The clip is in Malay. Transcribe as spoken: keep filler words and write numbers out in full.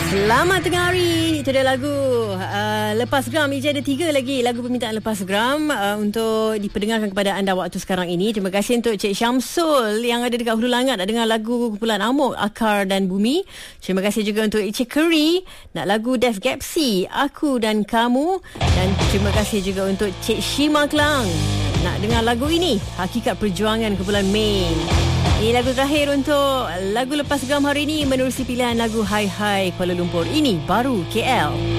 Selamat tengah hari. Itu dia lagu uh, Lepas Geram. Ija ada tiga lagi lagu permintaan Lepas Geram uh, untuk diperdengarkan kepada anda waktu sekarang ini. Terima kasih untuk Cik Syamsul yang ada dekat Hulu Langat nak dengar lagu kumpulan Amok, Akar dan Bumi. Terima kasih juga untuk Cik Keri nak lagu Def Gapsi, Aku dan Kamu. Dan terima kasih juga untuk Cik Shima Klang nak dengar lagu ini, Hakikat Perjuangan kumpulan Main. Ini lagu terakhir untuk lagu Lepas Geram hari ini menerusi pilihan lagu Hai Hai Kuala Lumpur. Ini baru K L.